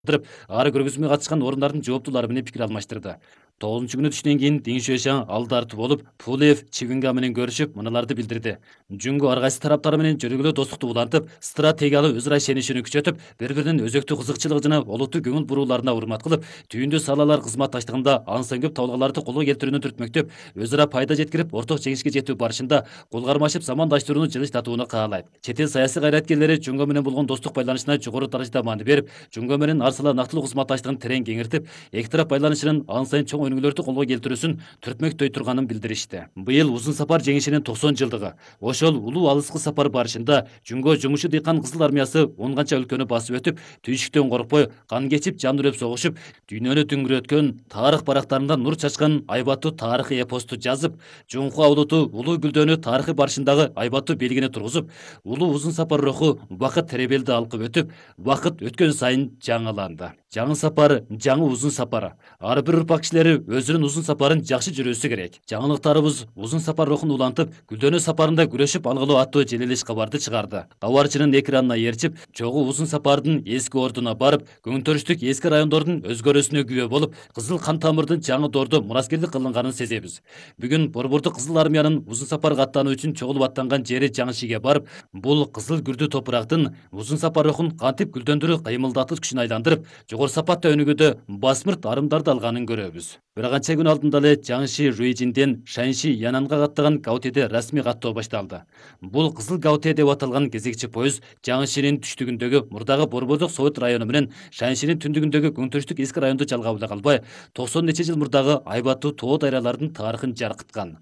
ары көргөзмөгө катышкан орундардын жооптуулары менен пикир алмаштырды. 9 күнү түштөн кийин Дин Шуэшаң алды арты болуп, Пулеев Чивинга менен көрүшүп, мыналарды билдирди. Жунго ар кайсы тараптары менен жөргөлүү достукту улантып, стратегиялык өз ара ишенишини күчөтүп, бири-биринин өзөктүү кызыкчылыгы жана олуттуу көңүл бурууларына урмат кылып, түйүндүү салалар кызматташтыгында ансан көп табылгаларды колго келтирүүнү түртмөктөп, өз ара пайда жеткирип, орток жеңишке жетүү барышында кол кармашып замандаштырууну жылыштатууну каалайт. Чет эл саясий кайраткерлери Жунго менен болгон достук байланышына жогору даражада маани берип, Жунго менен ар сала нактылуу кызматташтыгын терең кеңиртип, эки тарап байланышынын ан сайын чоң өнүгүүлөрдү колго келтирүүсүн түртмөктөй турганын билдиришти. Быйыл Узун Сапар жеңишинин 90 жылдыгы. Ошол улуу алыскы сапар барышында Жунго жумушу дыйкан кызыл армиясы 10 канча өлкөнү басып өтүп, түйшүктөн коркпой, кан кечип, жан үрөп согушуп, дүйнөнү түңүрөткөн, тарых барактарында нур чачкан айбаттуу тарыхый эпосту жазып, Жунхуа улуту улуу гүлдөнүү тарыхый барышындагы айбаттуу белгини тургузуп, улуу Узун Сапар руху убакыт теребелди алкып өтүп, убакыт өткөн сайын жаңыланды. Жаңы сапар, жаңы Узун Сапар. Ар бир урпак кишилери өзүнүн Узун Сапарын жакшы жүрүүсү керек. Жаңылыктарыбыз Узун Сапар рухун улантып, гүлдөнүү сапарында күрөшүп алгылоо аттуу желелеш кабарды чыгарды. Кабарчынын экранына ээрчип, чогуу Узун Сапардын эски ордуна барып, көңтөрүштүк эски райондордун өзгөрүүсүнө күбө болуп, кызыл кан тамырдын жаңы доордо мураскерлик кылынганын сезебиз. Бүгүн Борбордук Кызыл армиянын Узун Сапарга аттануу үчүн чогулуп аттанган жери Жаңшиге барып, бул кызыл гүрдүү топурактын Узун Сапар рухун кантип гүлдөндүрүп, кыймылдатып күчүн айландырып, жогору сапатта өнүгүүдө басмырт арымдарды алганын көрөбүз. Бир канча күн алдында эле Жаңши Руйжинден Шанши Янанга каттаган Гаутеде расмий каттоо башталды. Бул кызыл Гаутэ деп аталган кезекчи поезд Жаңшинин түштүгүндөгү мурдагы Борбордук Совет району менен Шаншинин түндүгүндөгү көңтөрүштүк эски районду жалгап эле калбай, 90 нече жыл мурдагы айбаттуу тоо дайралардын тарыхын жаркыткан.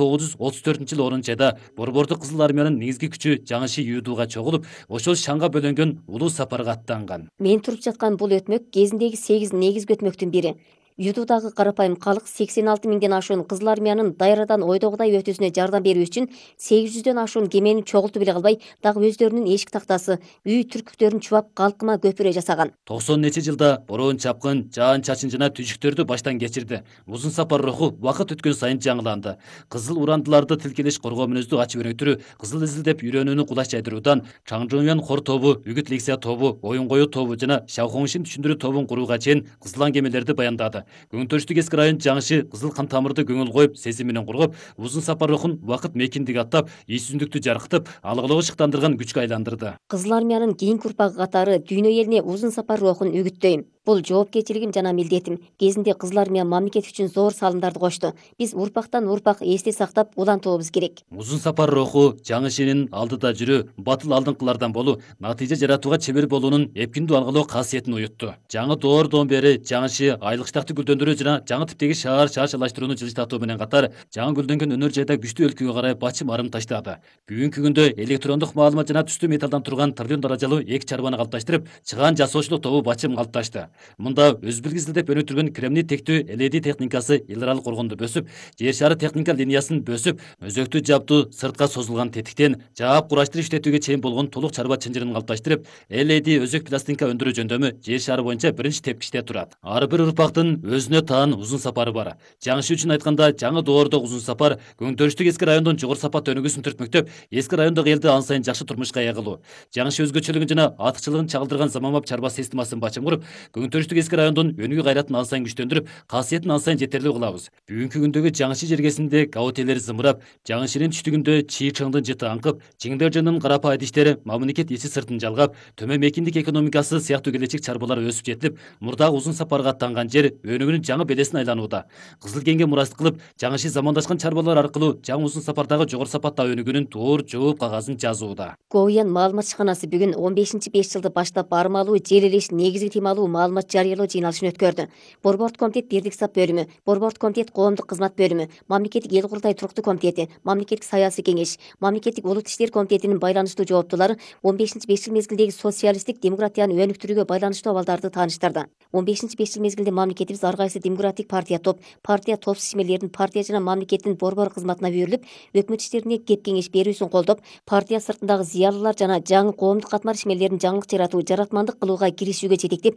1934-жылы 10 айда Борбордук Кызыл армиянын негизги күчү Жаңши Юдууга чогулуп, ошол шаңга бөлөнгөн улуу сапарга аттанган. Мен туруп жаткан бул өтмөк кезиндеги 8 негизги өтмөктүн бири. Юдуудагы карапайым калк 86 миңден ашуун Кызыл армиянын дайрадан ойдогудай өтүүсүнө жардам берүү үчүн 800дөн ашуун кемени чогултуп эле калбай, дагы өздөрүнүн эшик тактасы, үй түркүктөрүн чубап калкыма көпүрө жасаган. 90 нече жылда бороон чапкын, жаан чачын жана түйшүктөрдү баштан кечирди. Узун Сапар руху убакыт өткөн сайын жаңыланды. Кызыл урандыларды тилкелеш коргоо мүнөздүү ачып өнүктүрүү, кызыл изилдеп үйрөнүүнү кулаш жайдыруудан Чаңжуңян хор тобу, Үгүт Лексия тобу, Оюн коюу тобу жана Шаохоңшин түшүндүрүү тобун курууга чейин кызылан кемелерди баяндады. Көңтөрүштүк эски район Жаңши кызыл кан тамырды көңүл коюп, сезим менен кургуп, Узун Сапар рухун убакыт мекиндиги аттап, ийсүздүктү жаркытып, алгылоого шыктандырган күчкө айландырды. Кызыл армиянын кийинки урпагы катары дүйнө элине Узун Сапар рухун үгүттөйм. Бул жоопкерчилигим жана милдетим. Кезинде Кызыл армия мамлекет үчүн зор салымдарды кошту. Биз урпактан урпак эсте сактап улантуубуз керек. Узун Сапар руху Жаңшинин алдыда жүрүү, батыл алдыңкылардан болуу, натыйжа жаратууга чебер болуунун эпкиндүү алгылоо касиетин уютту. Жаңы доордон бери Жаңши айлыктакты гүлдөндүрүү жана жаңы типтеги шаар шаарчалаштырууну жылыштатуу менен катар, жаңы гүлдөнгөн өнөр жайда күчтүү өлкөгө карай бачым арым таштады. Бүгүнкү күндө электрондук маалымат жана түстүү металлдан турган триллион даражалуу эки чарбаны калыпташтырып, чыгаан жасоочулук тобу бачым калыпташты. Мында өз билгисиздеп өнүктүргөн кремний тектүү LED техникасы эл аралык коргонду бөсүп, жер шары техника линиясын бөсүп, өзөктүү жаптуу сыртка созулган тетиктен жаап кураштырып иштетүүгө чейин болгон толук чарба чынжырын калыпташтырып, LED өзөк пластинка өндүрүү жөндөмү жер шары боюнча биринчи тепкичте турат. Ар бир урпактын өзүнө таан узун сапары бар. Жаңши үчүн айтканда, жаңы доордогу узун сапар көңтөрүштүк эски райондун жогору сапатта өнүгүүсүн түртмөктөп, эски райондогу элди ан сайын жакшы турмушка ээ кылуу. Жаңши өзгөчөлүгүн жана артыкчылыгын чагылдырган заманбап чарба системасын бачым куруп, көңтөрүштүк эски райондун өнүгүү кайратын ан сайын күчтөндүрүп, касиетин ан сайын жетерлүү кылабыз. Бүгүнкү күндөгү Жаңши жергесинде гаутелер зымырап, Жаңшинин түштүгүндө Чийчыңдын жыты аңкып, Чиңдержинин карапа адиштери мамлекет эси сыртын жалгап, төмөн мекиндик экономикасы сыяктуу келечек чарбалар өсүп жетилип, мурдагы узун сапарга аттанган жер өнүгүүнүн жаңы белесин айланууда. Кызыл кеңге мурастык кылып, Жаңши замандашкан чарбалар аркылуу жаңы узун сапардагы жогору сапатта өнүгүүнүн туур жооп кагазын жазууда. Гоуян маалымат ишканасы бүгүн 15-5 жылды баштап бармалуу жер элеш негизги темалуу маалымат жарыялоо жыйналышын өткөрдү. Борбордук комитет биrdик сап бөлүмү, Борбордук комитет коомдук кызмат бөлүмү, Мамлекеттик эл курултай туруктуу комитети, Мамлекеттик саясий кеңеш, Мамлекеттик улут иштер комитетинин байланыштуу жооптуулары 15-5 жыл мезгилдеги социалисттик демократияны өнүктүрүүгө байланыштуу абалдарды тааныштырды. 15-5 жыл мезгилде мамлекетибиз ар кайсы демократик партия топсуз ишмерлердин партия жана мамлекеттин борбор кызматына берилип, өкмөт иштерине кеп кеңеш берүүсүн колдоп, партия сыртындагы зыялылар жана жаңы коомдук катмар ишмерлердин жаңылык жаратуу, жаратмандык кылууга киришүүгө жетектеп, элди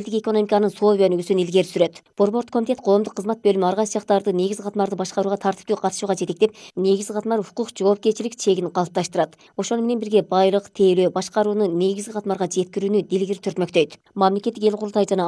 элдик экономиканын соо өнүгүүсүн илгери сүрөт. Борбордук комитет коомдук кызмат бөлүмү ар кайсы жактарды негизги катмарды башкарууга тартиптүү катышууга жетектеп, негизги катмар укук жоопкерчилик чегин калыпташтырат. Ошону менен бирге байлык, тейлөө, башкарууну негизги катмарга жеткирүүнү дилгери түртмөктөйт. Мамлекеттик эл курултайы жана